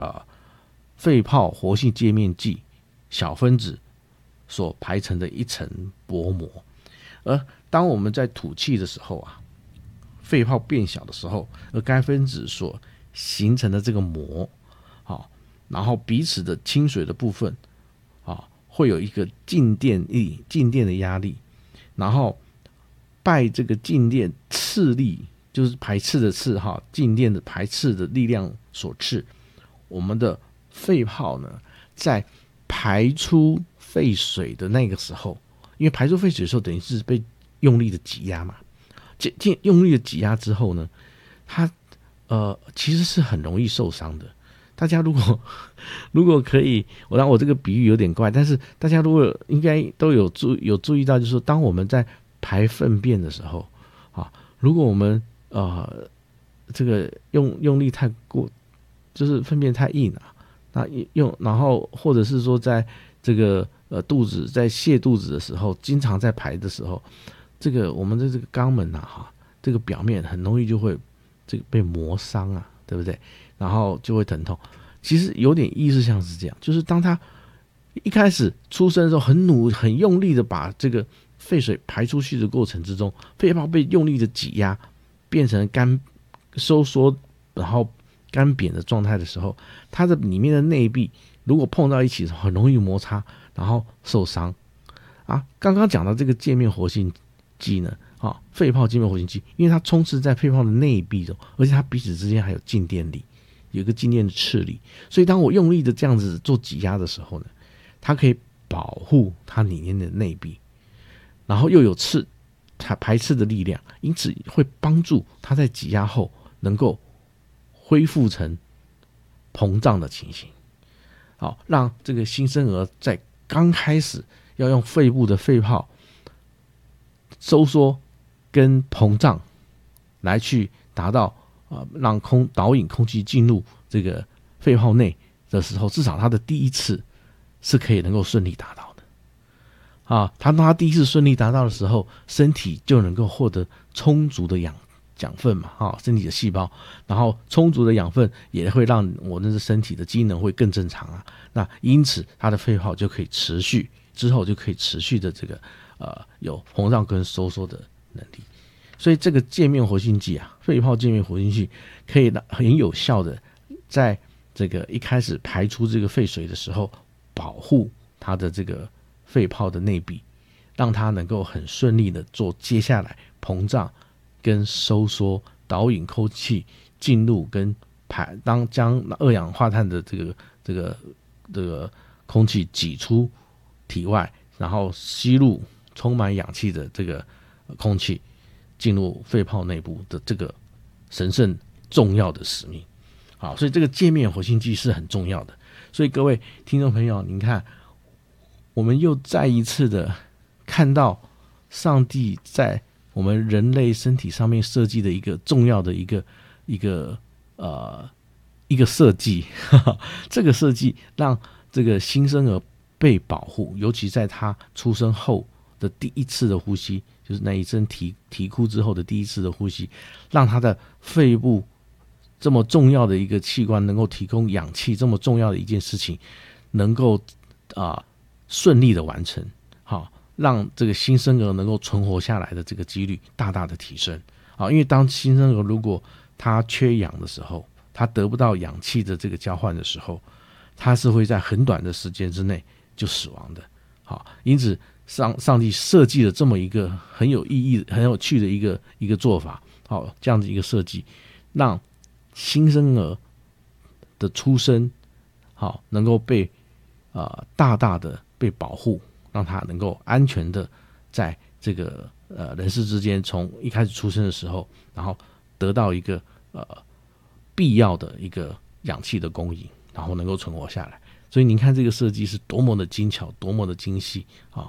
肺泡活性界面剂小分子所排成的一层薄膜。而当我们在吐气的时候啊，肺泡变小的时候，而该分子所形成的这个膜，然后彼此的亲水的部分，会有一个静电的压力，然后拜这个静电斥力，就是排斥的斥，静电的排斥的力量所致，我们的肺泡呢，在排出废水的那个时候，因为排出废水的时候等于是被用力的挤压嘛，用力的挤压之后呢，它其实是很容易受伤的。大家如果可以，我这个比喻有点怪，但是大家如果应该都有注意到，就是说当我们在排粪便的时候如果我们这个用力太过，就是粪便太硬然后或者是说在这个肚子在泻肚子的时候，经常在排的时候，这个我们的这个肛门这个表面很容易就会这个被磨伤对不对？然后就会疼痛。其实有点意思像是这样，就是当他一开始出生的时候很用力的把这个废水排出去的过程之中，肺泡被用力的挤压变成收缩然后干扁的状态的时候，它的里面的内壁如果碰到一起很容易摩擦，然后受伤刚刚讲到这个界面活性剂呢肺泡界面活性剂，因为它充斥在肺泡的内壁中，而且它彼此之间还有静电力，有一个静电的斥力，所以当我用力的这样子做挤压的时候呢，它可以保护它里面的内壁，然后又有排斥的力量，因此会帮助它在挤压后能够恢复成膨胀的情形，让这个新生儿在刚开始要用肺部的肺泡收缩跟膨胀来去达到让导引空气进入这个肺泡内的时候，至少它的第一次是可以能够顺利达到的当他第一次顺利达到的时候，身体就能够获得充足的养分嘛身体的细胞，然后充足的养分也会让我的身体的机能会更正常那因此它的肺泡就可以持续的这个有膨胀跟收缩的能力。所以这个界面活性剂肺泡界面活性剂可以很有效的在这个一开始排出这个废水的时候，保护它的这个肺泡的内壁，让它能够很顺利的做接下来膨胀跟收缩，导引空气进入跟将二氧化碳的这个空气挤出体外，然后吸入充满氧气的这个空气进入肺泡内部的这个神圣重要的使命。好，所以这个界面活性剂是很重要的。所以各位听众朋友，您看，我们又再一次的看到上帝在我们人类身体上面设计的一个重要的一个设计这个设计让这个新生儿被保护，尤其在他出生后的第一次的呼吸，就是那一声啼哭之后的第一次的呼吸，让他的肺部这么重要的一个器官能够提供氧气，这么重要的一件事情能够顺利的完成，让这个新生儿能够存活下来的这个几率大大的提升。因为当新生儿如果他缺氧的时候，他得不到氧气的这个交换的时候，他是会在很短的时间之内就死亡的。因此上帝设计了这么一个很有意义很有趣的一个做法，这样子一个设计，让新生儿的出生能够被大大的被保护，让他能够安全的在这个人世之间，从一开始出生的时候，然后得到一个必要的一个氧气的供应，然后能够存活下来。所以您看这个设计是多么的精巧，多么的精细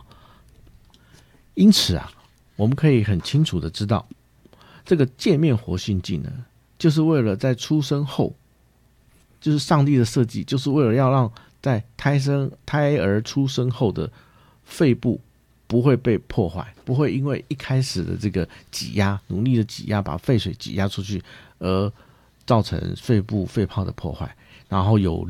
因此我们可以很清楚的知道，这个界面活性剂呢，就是为了在出生后，就是上帝的设计，就是为了要让在胎儿出生后的肺部不会被破坏，不会因为一开始的这个挤压，努力的挤压把废水挤压出去，而造成肺泡的破坏，然后有